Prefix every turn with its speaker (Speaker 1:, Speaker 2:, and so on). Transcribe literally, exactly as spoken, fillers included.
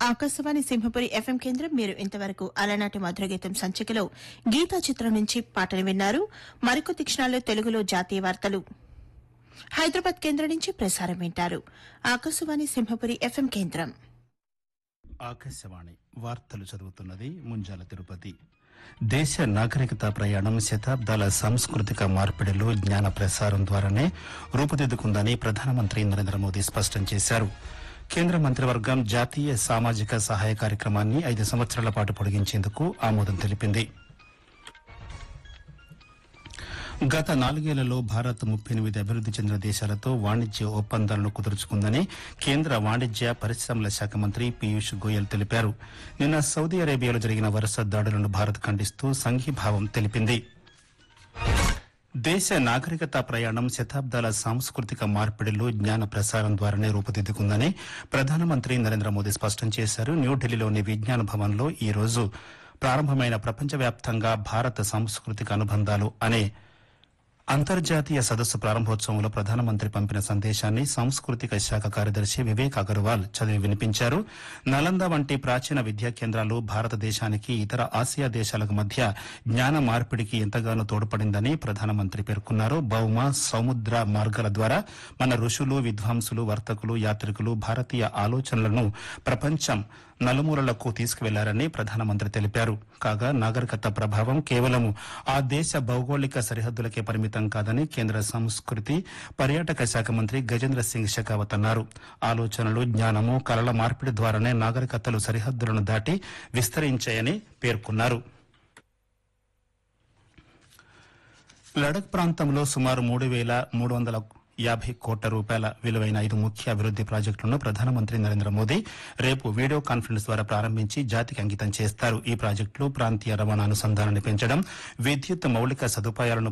Speaker 1: Akashvani Simhapuri FM కేంద్రం. మీరు ఇంతవరకు అలనాటి మధురగీతం సంచికలో గీతా చిత్రం నుంచి పాటలు విన్నారు. మరికొద్ది క్షణాల్లో తెలుగులో జాతీయ వార్తలు హైదరాబాద్ కేంద్రం నుంచి ప్రసారం వింటారు. ఆకాశవాణి సింహపురి ఎఫ్ఎం కేంద్రం.
Speaker 2: ఆకాశవాణి వార్తలు చదువుతున్నది ముంజాల తిరుపతి. దేశ నాగరికత ప్రయాణం శతాబ్దాల సాంస్కృతిక మార్పిడిలో జ్ఞాన ప్రసారం ద్వారానే రూపుదిద్దుకుందని ప్రధానమంత్రి నరేంద్ర మోదీ స్పష్టం చేశారు. కేంద్ర మంత్రివర్గం జాతీయ సామాజిక సహాయ కార్యక్రమాన్ని ఐదు సంవత్సరాల పాటు పొడిగించేందుకు ఆమోదం తెలిపింది. గత నాలుగేళ్లలో భారత్ ముప్పై ఎనిమిది అభివృద్ది చెందిన దేశాలతో వాణిజ్య ఒప్పందాలను కుదుర్చుకుందని కేంద్ర వాణిజ్య పరిశ్రమల శాఖ మంత్రి పీయూష్ గోయల్ తెలిపారు. నిన్న సౌదీ అరేబియాలో జరిగిన వరుస దాడులను భారత్ ఖండిస్తూ సంఘీభావం తెలిపింది. దేశ నాగరికత ప్రయాణం శతాబ్దాల సాంస్కృతిక మార్పిడిలో జ్ఞాన ప్రసారం ద్వారానే రూపుదిద్దుకుందని ప్రధానమంత్రి నరేంద్ర మోదీ స్పష్టం చేశారు. న్యూఢిల్లీలోని విజ్ఞాన భవన్లో ఈ రోజు ప్రారంభమైన ప్రపంచవ్యాప్తంగా భారత సాంస్కృతిక అనుబంధాలు అనే అంతర్జాతీయ సదస్సు ప్రారంభోత్సవంలో ప్రధానమంత్రి పంపిన సందేశాన్ని సాంస్కృతిక శాఖ కార్యదర్శి వివేక్ అగర్వాల్ చదివి వినిపించారు. నలంద వంటి ప్రాచీన విద్యా కేంద్రాలు భారతదేశానికి ఇతర ఆసియా దేశాలకు మధ్య జ్ఞాన మార్పిడికి ఎంతగానో తోడ్పడిందని ప్రధానమంత్రి పేర్కొన్నారు. భౌమ సముద్ర మార్గాల ద్వారా మన ఋషులు, విద్వాంసులు, వర్తకులు, యాత్రికులు భారతీయ ఆలోచనలను ప్రపంచం నలుమూలలకు తీసుకువెళ్లారని ప్రధానమంత్రి తెలిపారు. కాగా నాగరికత ప్రభావం కేవలం ఆ దేశ భౌగోళిక సరిహద్దులకే పరిమితం కాదని కేంద్ర సంస్కృతి పర్యాటక శాఖ మంత్రి గజేంద్ర సింగ్ షెకావత్ అన్నారు. ఆలోచనలు, జ్ఞానము, కళల మార్పిడి ద్వారానే నాగరికతలు సరిహద్దులను దాటి విస్తరించాయని పేర్కొన్నారు. లడక్ ప్రాంతంలో సుమారు మూడు వేల మూడు వందల యాభై కోట్ల రూపాయల విలువైన ఐదు ముఖ్య అభివృద్ది ప్రాజెక్టులను ప్రధానమంత్రి నరేంద్ర మోదీ రేపు వీడియో కాన్ఫరెన్స్ ద్వారా ప్రారంభించి జాతికి అంకితం చేస్తారు. ఈ ప్రాజెక్టులు ప్రాంతీయ రవాణా అనుసంధానాన్ని పెంచడం, విద్యుత్ మౌలిక సదుపాయాలను